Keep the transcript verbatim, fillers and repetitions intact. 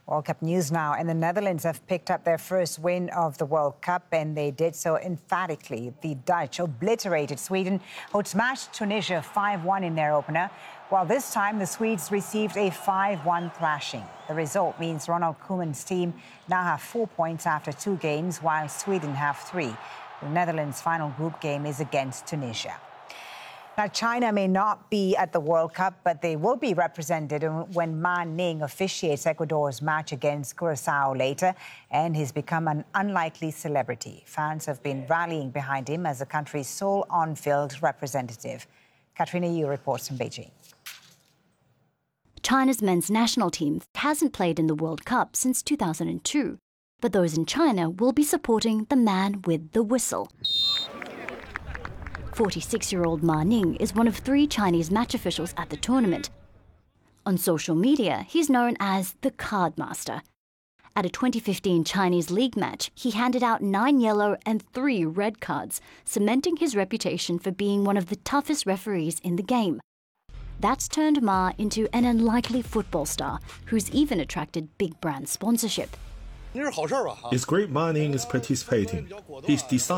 World Cup news now, and the Netherlands have picked up their first win of the World Cup, and they did so emphatically. The Dutch obliterated Sweden, who smashed Tunisia five one in their opener, while this time the Swedes received a five one thrashing. The result means Ronald Koeman's team now have four points after two games, while Sweden have three. The Netherlands' final group game is against Tunisia. Now, China may not be at the World Cup, but they will be represented when Ma Ning officiates Ecuador's match against Curaçao later, and he's become an unlikely celebrity. Fans have been rallying behind him as the country's sole on-field representative. Katrina Yu reports from Beijing. China's men's national team hasn't played in the World Cup since two thousand two, but those in China will be supporting the man with the whistle. forty-six-year-old Ma Ning is one of three Chinese match officials at the tournament. On social media, he's known as the Card Master. At a twenty fifteen Chinese league match, he handed out nine yellow and three red cards, cementing his reputation for being one of the toughest referees in the game. That's turned Ma into an unlikely football star, who's even attracted big brand sponsorship. It's great Ma Ning is participating. He's decided